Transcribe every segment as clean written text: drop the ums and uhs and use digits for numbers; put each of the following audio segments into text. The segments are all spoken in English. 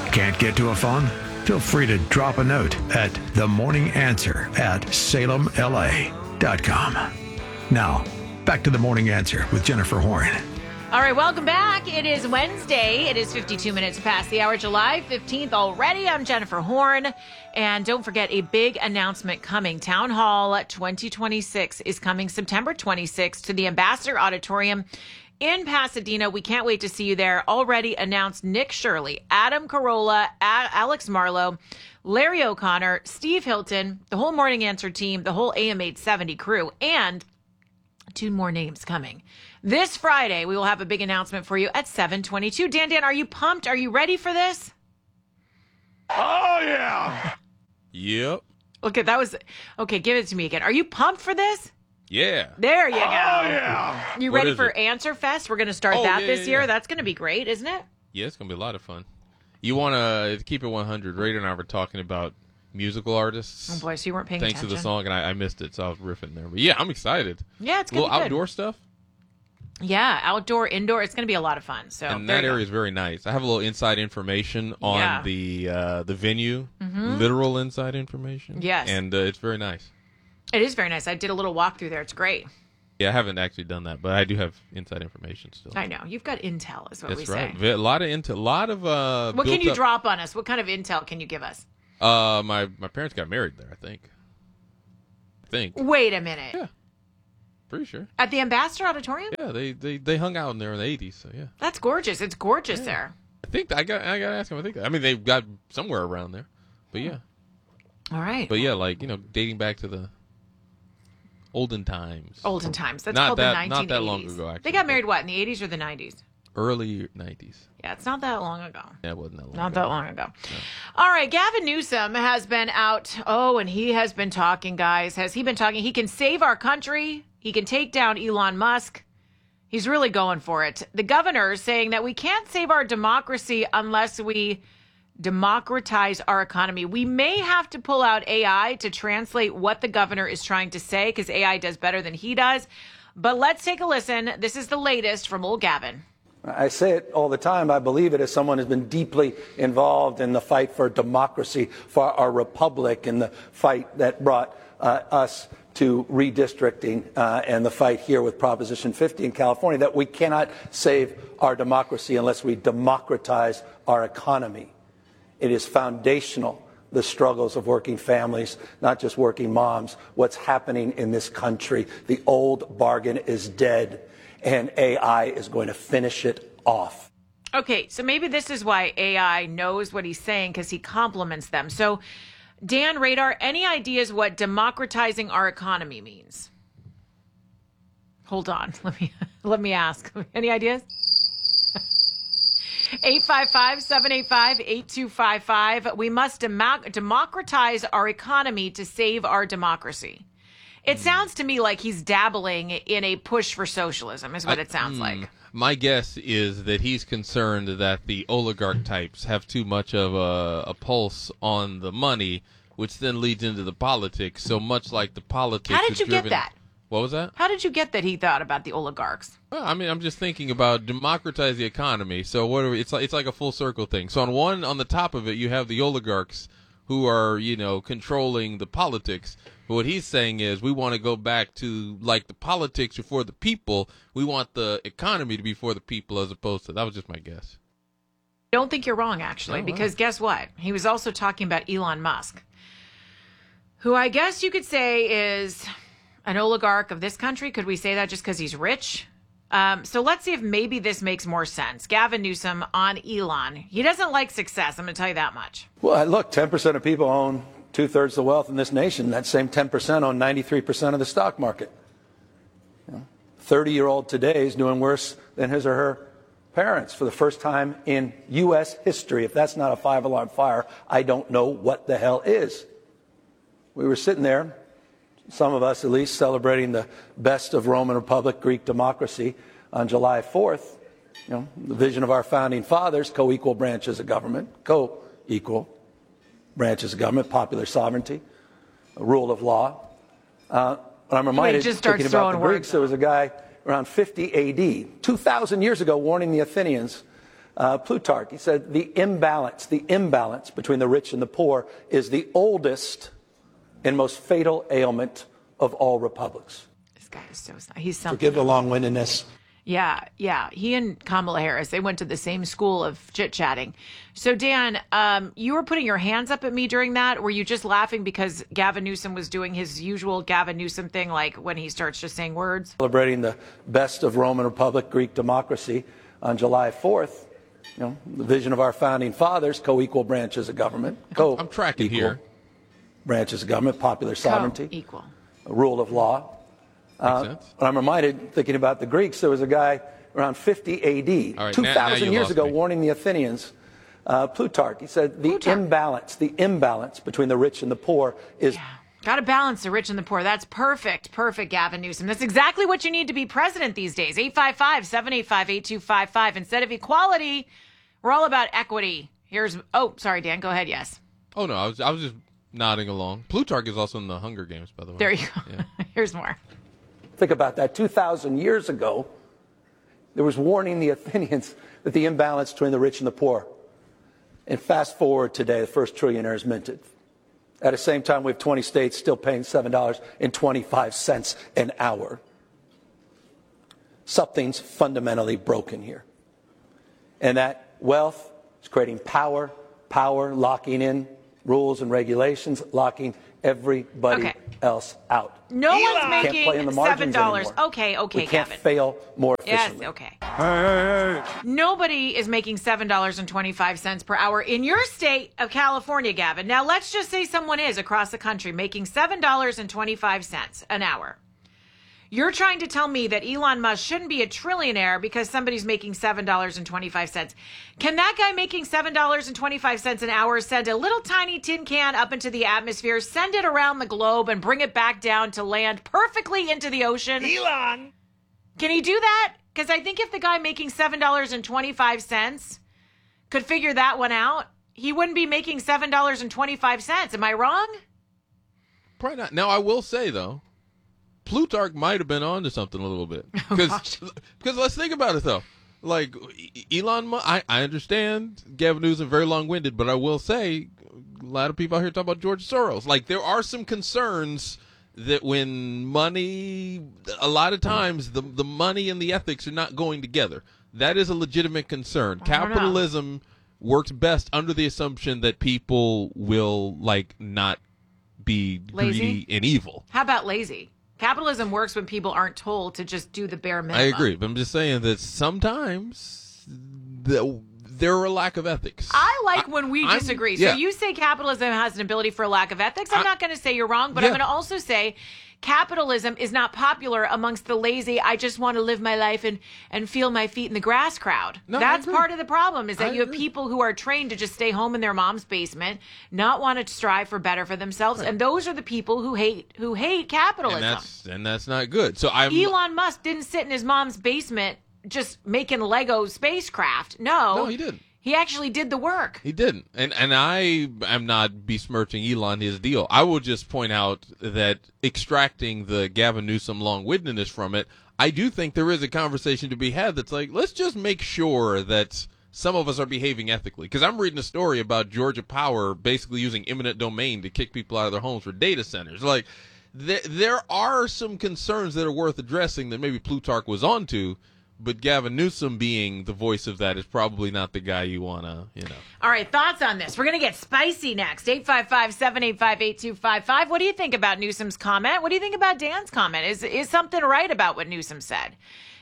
Can't get to a phone? Feel free to drop a note at themorninganswer@salemla.com. Now, back to The Morning Answer with Jennifer Horn. All right, welcome back. It is Wednesday. It is 52 minutes past the hour, July 15th already. I'm Jennifer Horn. And don't forget, a big announcement coming. Town Hall 2026 is coming September 26th to the Ambassador Auditorium in Pasadena. We can't wait to see you there. Already announced Nick Shirley, Adam Carolla, Alex Marlowe, Larry O'Connor, Steve Hilton, the whole Morning Answer team, the whole AM 870 crew, and 2 more names coming. This Friday, we will have a big announcement for you at 7:22. Dan, are you pumped? Are you ready for this? Oh, yeah. Yep. Okay, that was... Okay, give it to me again. Are you pumped for this? Yeah. There you go. Oh, yeah. You What ready is for it? Answer Fest? We're going to start this year. That's going to be great, isn't it? Yeah, it's going to be a lot of fun. You want to keep it 100. Raider and I were talking about musical artists. Oh, boy, so you weren't paying Thanks attention. to the song, and I missed it, so I was riffing there. But yeah, I'm excited. Yeah, it's A going to little be good. outdoor stuff. Yeah, outdoor, indoor. It's going to be a lot of fun. So And there that you go. area is very nice. I have a little inside information on the venue, literal inside information. Yes. And it's very nice. It is very nice. I did a little walk through there. It's great. Yeah, I haven't actually done that, but I do have inside information still. I know. You've got intel, is what we That's right. say. A lot of intel, a lot of What can you built up- drop on us? What kind of intel can you give us? My parents got married there, I think. Wait a minute. Yeah. Pretty sure. At the Ambassador Auditorium? Yeah, they hung out in there in the 80s, so yeah. That's gorgeous. It's gorgeous there. I think I got to ask them. I mean they've got somewhere around there. But yeah. All right. But yeah, like, dating back to the olden times. Olden times. That's Not called that- the 1980s. not that long ago, actually, They got married, but- what, in the 80s or the 90s? Early 90s. Yeah, it's not that long ago. Yeah, it wasn't that long. Not ago. that long ago. All right, Gavin Newsom has been out. Oh, and he has been talking, guys. Has he been talking? He can save our country. He can take down Elon Musk. He's really going for it. The governor is saying that we can't save our democracy unless we democratize our economy. We may have to pull out AI to translate what the governor is trying to say, because AI does better than he does. But let's take a listen. This is the latest from old Gavin. I say it all the time. I believe it as someone who's been deeply involved in the fight for democracy, for our republic, and the fight that brought us to redistricting and the fight here with Proposition 50 in California, that we cannot save our democracy unless we democratize our economy. It is foundational, the struggles of working families, not just working moms, what's happening in this country. The old bargain is dead, and AI is going to finish it off. Okay, so maybe this is why AI knows what he's saying, because he compliments them. So, Dan Radar, any ideas what democratizing our economy means? Hold on, let me ask. Any ideas? 855-785-8255. We must democratize our economy to save our democracy. It sounds to me like he's dabbling in a push for socialism, is what it sounds like. My guess is that he's concerned that the oligarch types have too much of a pulse on the money, which then leads into the politics. So much like the politics. How did you get that? What was that? How did you get that he thought about the oligarchs? Well, I mean, I'm just thinking about democratize the economy. So what are we, it's like a full circle thing. So on the top of it, you have the oligarchs who are, controlling the politics. But what he's saying is we want to go back to like the politics are for the people. We want the economy to be for the people as opposed to, that was just my guess. I don't think you're wrong, actually, because guess what? He was also talking about Elon Musk, who I guess you could say is an oligarch of this country. Could we say that just because he's rich? So let's see if maybe this makes more sense. Gavin Newsom on Elon. He doesn't like success. I'm going to tell you that much. Well, look, 10% of people own 2/3 of the wealth in this nation. That same 10% own 93% of the stock market. 30-year-old today is doing worse than his or her parents for the first time in U.S. history. If that's not a 5-alarm fire, I don't know what the hell is. We were sitting there, some of us at least, celebrating the best of Roman Republic, Greek democracy on July 4th. The vision of our founding fathers, co-equal branches of government, co-equal branches of government, popular sovereignty, rule of law. But I'm reminded, just starts thinking about the throwing Greeks, words there was a guy around 50 AD, 2,000 years ago, warning the Athenians Plutarch. He said the imbalance between the rich and the poor is the oldest and most fatal ailment of all republics. This guy is so he's something. Forgive the long-windedness. Yeah. He and Kamala Harris, they went to the same school of chit-chatting. So, Dan, you were putting your hands up at me during that. Were you just laughing because Gavin Newsom was doing his usual Gavin Newsom thing, like when he starts just saying words? Celebrating the best of Roman Republic, Greek democracy on July 4th. You know, the vision of our founding fathers, co-equal branches of government. I'm tracking here. Branches of government, popular sovereignty. Co-equal. Rule of law. And I'm reminded, thinking about the Greeks, there was a guy around 50 A.D., right, 2,000 years ago, me. warning the Athenians. Plutarch, he said the imbalance between the rich and the poor is... Yeah. Got to balance the rich and the poor. That's perfect, Gavin Newsom. That's exactly what you need to be president these days. 855-785-8255. Instead of equality, we're all about equity. Sorry, Dan, go ahead, yes. Oh, no, I was just nodding along. Plutarch is also in the Hunger Games, by the way. There you go. Yeah. Here's more. Think about that. 2,000 years ago, there was warning the Athenians that the imbalance between the rich and the poor. And fast forward today, the first trillionaire is minted. At the same time, we have 20 states still paying $7.25 an hour. Something's fundamentally broken here. And that wealth is creating power locking in rules and regulations, locking everybody else out. No one's Can't making play in the margins $7. anymore. Okay, we can't Gavin. fail more efficiently. Yes, okay. Hey. Nobody is making $7.25 per hour in your state of California, Gavin. Now, let's just say someone is across the country making $7.25 an hour. You're trying to tell me that Elon Musk shouldn't be a trillionaire because somebody's making $7.25. Can that guy making $7.25 an hour send a little tiny tin can up into the atmosphere, send it around the globe, and bring it back down to land perfectly into the ocean? Elon! Can he do that? Because I think if the guy making $7.25 could figure that one out, he wouldn't be making $7.25. Am I wrong? Probably not. Now, I will say, though, Plutarch might have been on to something a little bit. Because let's think about it, though. Like, Elon Musk, I understand Gavin Newsom very long-winded, but I will say a lot of people out here talk about George Soros. Like, there are some concerns that when money, a lot of times, the money and the ethics are not going together. That is a legitimate concern. Capitalism works best under the assumption that people will, like, not be Lazy? greedy and evil. How about lazy? Capitalism works when people aren't told to just do the bare minimum. I agree, but I'm just saying that sometimes there are a lack of ethics. I like when we disagree. So you say capitalism has an ability for a lack of ethics. I'm not going to say you're wrong, but I'm going to also say capitalism is not popular amongst the lazy, I just want to live my life and feel my feet in the grass crowd. No, that's part of the problem, is that you have agree. people who are trained to just stay home in their mom's basement, not want to strive for better for themselves, and those are the people who hate capitalism. And that's not good. So Elon Musk didn't sit in his mom's basement just making Lego spacecraft. No, he didn't. He actually did the work. He didn't. And I am not besmirching Elon his deal. I will just point out that extracting the Gavin Newsom long-windedness from it, I do think there is a conversation to be had that's like, let's just make sure that some of us are behaving ethically. Because I'm reading a story about Georgia Power basically using eminent domain to kick people out of their homes for data centers. Like, there are some concerns that are worth addressing that maybe Plutarch was onto. But Gavin Newsom being the voice of that is probably not the guy you want to, All right, thoughts on this? We're going to get spicy next. 855-785-8255. What do you think about Newsom's comment? What do you think about Dan's comment? Is something right about what Newsom said?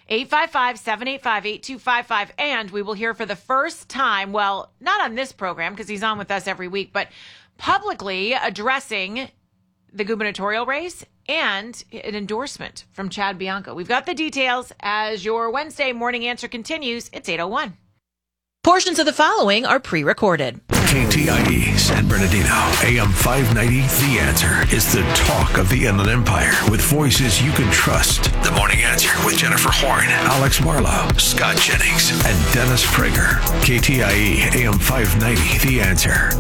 855-785-8255. And we will hear for the first time, well, not on this program because he's on with us every week, but publicly addressing the gubernatorial race and an endorsement from Chad Bianco. We've got the details as your Wednesday morning answer continues. It's 8:01. Portions of the following are pre-recorded. KTIE San Bernardino, AM 590. The Answer is the talk of the Inland Empire with voices you can trust. The Morning Answer with Jennifer Horn, Alex Marlowe, Scott Jennings, and Dennis Prager. KTIE AM 590. The Answer.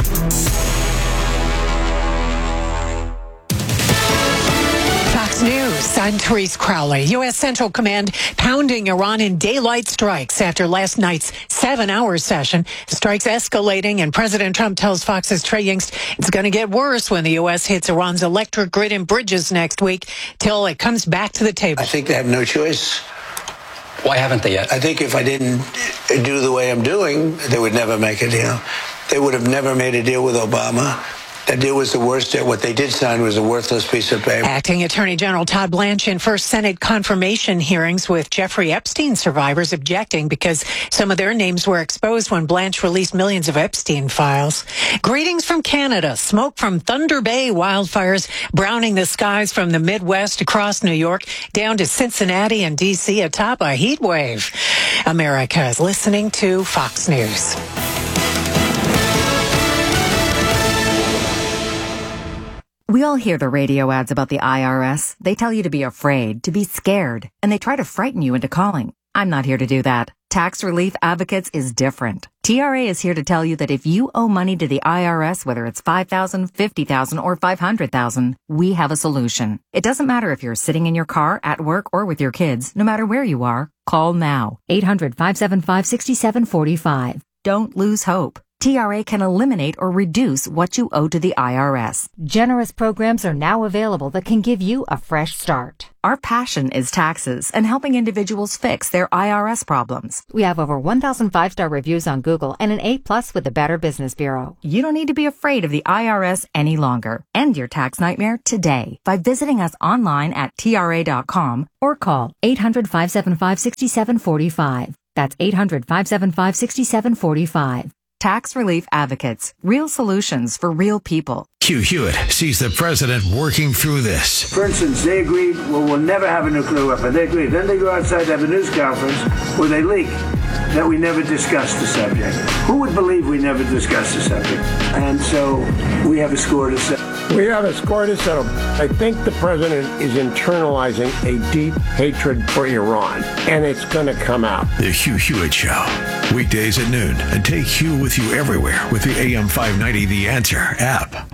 Fox News. News. I'm Therese Crowley. U.S. Central Command pounding Iran in daylight strikes after last night's 7-hour session. The strikes escalating, and President Trump tells Fox's Trey Yingst it's going to get worse when the U.S. hits Iran's electric grid and bridges next week till it comes back to the table. I think they have no choice. Why haven't they yet? I think if I didn't do the way I'm doing, they would never make a deal. They would have never made a deal with Obama. That deal was the worst deal. What they did sign was a worthless piece of paper. Acting Attorney General Todd Blanche in first Senate confirmation hearings with Jeffrey Epstein survivors objecting because some of their names were exposed when Blanche released millions of Epstein files. Greetings from Canada. Smoke from Thunder Bay wildfires browning the skies from the Midwest across New York down to Cincinnati and D.C. atop a heat wave. America is listening to Fox News. We all hear the radio ads about the IRS. They tell you to be afraid, to be scared, and they try to frighten you into calling. I'm not here to do that. Tax Relief Advocates is different. TRA is here to tell you that if you owe money to the IRS, whether it's $5,000, $50,000, or $500,000, we have a solution. It doesn't matter if you're sitting in your car, at work, or with your kids. No matter where you are, call now. 800-575-6745. Don't lose hope. TRA can eliminate or reduce what you owe to the IRS. Generous programs are now available that can give you a fresh start. Our passion is taxes and helping individuals fix their IRS problems. We have over 1,000 5-star reviews on Google and an A+ with the Better Business Bureau. You don't need to be afraid of the IRS any longer. End your tax nightmare today by visiting us online at TRA.com or call 800-575-6745. That's 800-575-6745. Tax Relief Advocates. Real solutions for real people. Hugh Hewitt sees the president working through this. For instance, they agreed, well, we'll never have a nuclear weapon. They agreed. Then they go outside to have a news conference where they leak that we never discussed the subject. Who would believe we never discussed the subject? And so we have a score to settle. We have a score to settle. I think the president is internalizing a deep hatred for Iran, and it's going to come out. The Hugh Hewitt Show. Weekdays at noon. And take Hugh with you everywhere with the AM 590 The Answer app.